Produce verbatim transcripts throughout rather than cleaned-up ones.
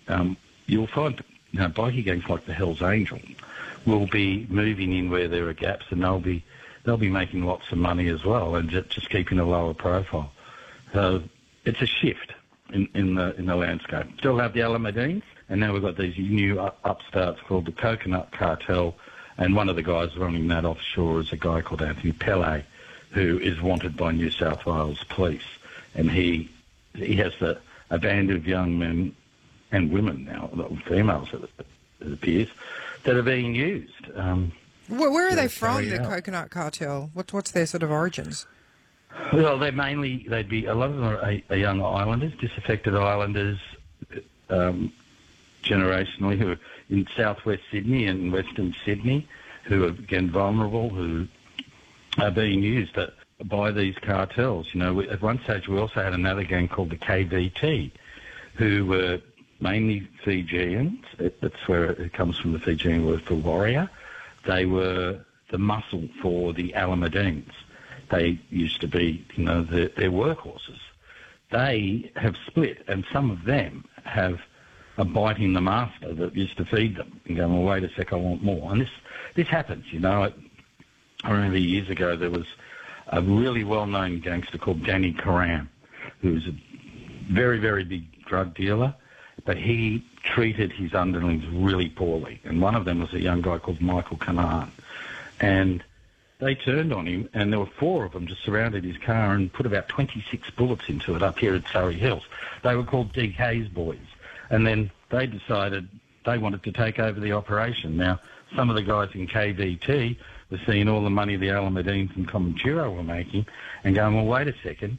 um, you'll find, you know, bikie gangs like the Hells Angels will be moving in where there are gaps, and they'll be they'll be making lots of money as well, and just, just keeping a lower profile. So it's a shift in, in the in the landscape. Still have the Alameddines, and now we've got these new upstarts called the Coconut Cartel, and one of the guys running that offshore is a guy called Anthony Pele, who is wanted by New South Wales police, and he he has the, a band of young men and women now, females it, it appears, that are being used. Um, where, where are they from, the out. Coconut Cartel? What, what's their sort of origins? Well, they're mainly, they'd be, a lot of them are, are, are young islanders, disaffected islanders, um, generationally, who are in southwest Sydney and western Sydney, who are, again, vulnerable, who are being used at, by these cartels. You know, we, at one stage we also had another gang called the K V T, who were mainly Fijians. It, that's where it comes from, the Fijian word for warrior. They were the muscle for the Alameddines. They used to be, you know, their, their workhorses. They have split, and some of them have a biting the master that used to feed them and going, well, wait a sec, I want more. And this, this happens, you know. It, I remember years ago there was a really well-known gangster called Danny Karam, who was a very, very big drug dealer, but he treated his underlings really poorly. And one of them was a young guy called Michael Kanan. And they turned on him, and there were four of them just surrounded his car and put about twenty-six bullets into it up here at Surrey Hills. They were called D K's boys. And then they decided they wanted to take over the operation. Now, some of the guys in K V T were seeing all the money the Alameddines and Comanchero were making and going, well, wait a second,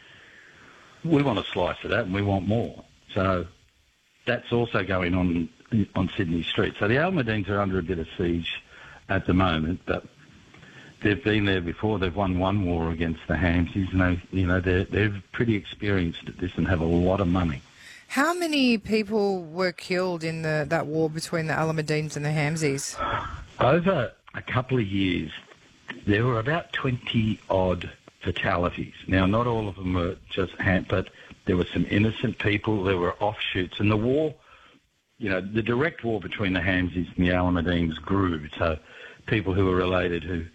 we want a slice of that and we want more. So that's also going on on Sydney Street. So the Alameddines are under a bit of siege at the moment, but they've been there before. They've won one war against the Hamsies. You know, you know they're, they're pretty experienced at this and have a lot of money. How many people were killed in the, that war between the Alameddines and the Hamsies? Over a couple of years, there were about twenty-odd fatalities. Now, not all of them were just ham, but there were some innocent people. There were offshoots. And the war, you know, the direct war between the Hamsies and the Alameddines grew. So people who were related who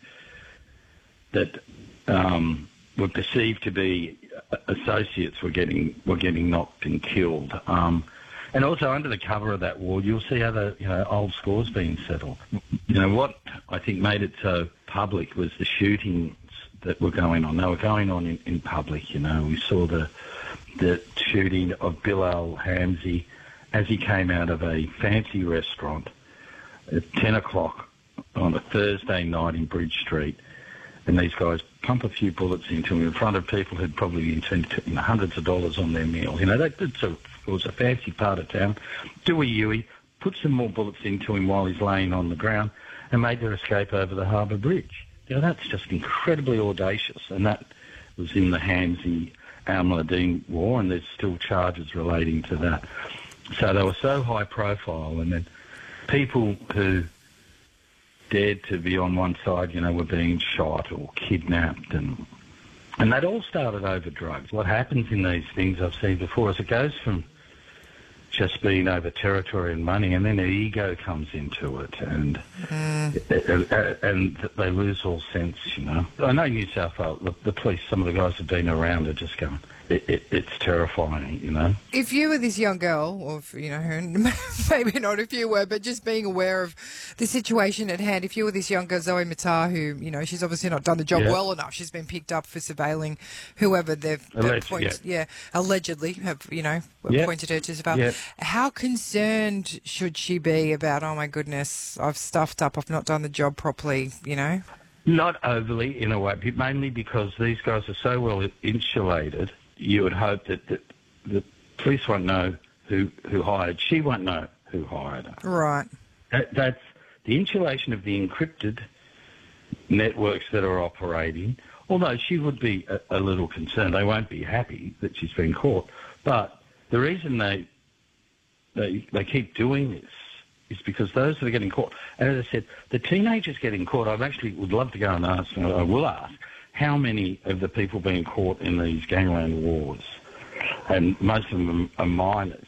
that um, were perceived to be associates were getting were getting knocked and killed. Um, and also under the cover of that war, you'll see other, you know, old scores being settled. You know, what I think made it so public was the shootings that were going on. They were going on in, in public, you know. We saw the the shooting of Bilal Hamsi as he came out of a fancy restaurant at ten o'clock on a Thursday night in Bridge Street. And these guys pump a few bullets into him in front of people who'd probably been spending, you know, hundreds of dollars on their meal. You know, that, that's a, it was a fancy part of town. Do a Yui, put some more bullets into him while he's laying on the ground, and made their escape over the Harbour Bridge. You know, that's just incredibly audacious, and that was in the Hamsi Alameddine War, and there's still charges relating to that. So they were so high profile, and then people who dared to be on one side, you know, were being shot or kidnapped, and and that all started over drugs. What happens in these things I've seen before is it goes from just being over territory and money, and then an ego comes into it, and mm. and they lose all sense, you know. I know New South Wales, the, the police, some of the guys have been around are just going, it, it, it's terrifying, you know. If you were this young girl, or, if, you know, maybe not if you were, but just being aware of the situation at hand, if you were this young girl, Zoe Matar, who, you know, she's obviously not done the job yeah. well enough, she's been picked up for surveilling whoever they've, Alleged, point, yeah. yeah, allegedly have, you know, yep. pointed her to surveil. Yep. How concerned should she be about, oh my goodness, I've stuffed up, I've not done the job properly, you know? Not overly, in a way, mainly because these guys are so well insulated, you would hope that the, the police won't know who, who hired. She won't know who hired her. Right. That, that's the insulation of the encrypted networks that are operating, although she would be a, a little concerned. They won't be happy that she's been caught. But the reason they they they keep doing this is because those that are getting caught, and as I said, the teenagers getting caught, I actually would love to go and ask, and I will ask, how many of the people being caught in these gangland wars, and most of them are minors,